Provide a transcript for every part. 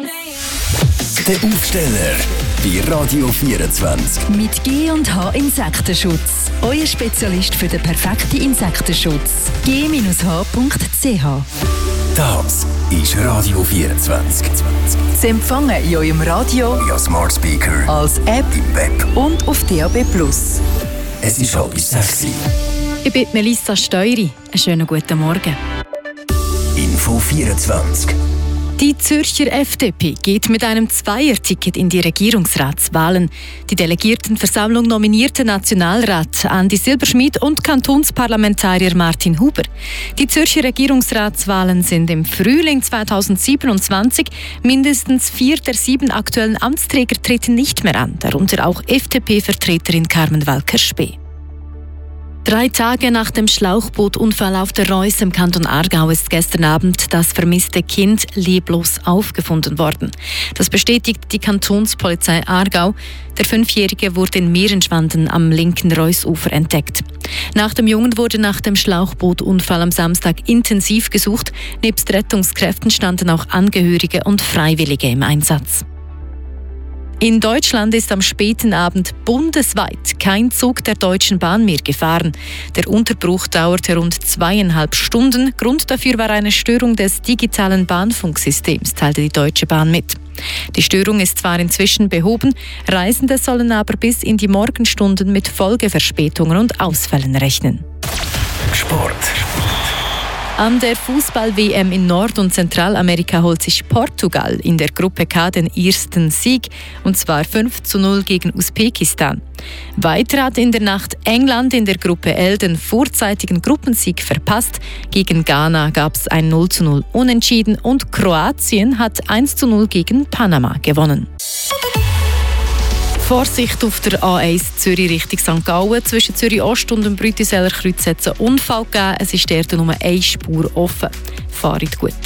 Der Aufsteller bei Radio 24. Mit G&H Insektenschutz. Euer Spezialist für den perfekten Insektenschutz. g-h.ch. Das ist Radio 24. Sie empfangen in eurem Radio, Ja, Smart Speaker, als App im Web. und auf DAB+. Es ist 5:30. Ich bin Melissa Steury. Einen schönen guten Morgen. Info 24. Die Zürcher FDP geht mit einem Zweierticket in die Regierungsratswahlen. Die Delegiertenversammlung nominierte Nationalrat Andi Silberschmid und Kantonsparlamentarier Martin Huber. Die Zürcher Regierungsratswahlen sind im Frühling 2027. Mindestens 4 der 7 aktuellen Amtsträger treten nicht mehr an, darunter auch FDP-Vertreterin Carmen Walker-Spee. 3 Tage nach dem Schlauchbootunfall auf der Reuss im Kanton Aargau ist gestern Abend das vermisste Kind leblos aufgefunden worden. Das bestätigt die Kantonspolizei Aargau. Der 5-Jährige wurde in Meerenschwanden am linken Reussufer entdeckt. Nach dem Jungen wurde nach dem Schlauchbootunfall am Samstag intensiv gesucht. Nebst Rettungskräften standen auch Angehörige und Freiwillige im Einsatz. In Deutschland ist am späten Abend bundesweit kein Zug der Deutschen Bahn mehr gefahren. Der Unterbruch dauerte rund 2,5 Stunden. Grund dafür war eine Störung des digitalen Bahnfunksystems, teilte die Deutsche Bahn mit. Die Störung ist zwar inzwischen behoben, Reisende sollen aber bis in die Morgenstunden mit Folgeverspätungen und Ausfällen rechnen. Sport. An der Fußball-WM in Nord- und Zentralamerika holt sich Portugal in der Gruppe K den ersten Sieg, und zwar 5:0 gegen Usbekistan. Weiter hat in der Nacht England in der Gruppe L den vorzeitigen Gruppensieg verpasst. Gegen Ghana gab es ein 0:0 Unentschieden und Kroatien hat 1:0 gegen Panama gewonnen. Vorsicht auf der A1 Zürich Richtung St. Gallen. Zwischen Zürich Ost und dem Brütiseller Kreuz hat es einen Unfall gegeben. Es ist dort nur eine Spur offen. Fahrt gut.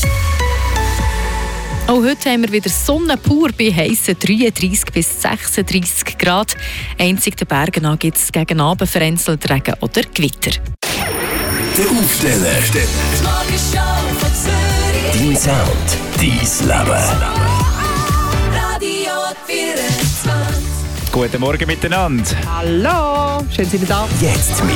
Auch heute haben wir wieder Sonne pur bei heissen 33 bis 36 Grad. Einzig den Bergen gibt es gegen Abend vereinzelt Regen oder Gewitter. Der Aufsteller. Dein Sound, dein Leben. Guten Morgen miteinander. Hallo, schön sind Sie da. Jetzt mit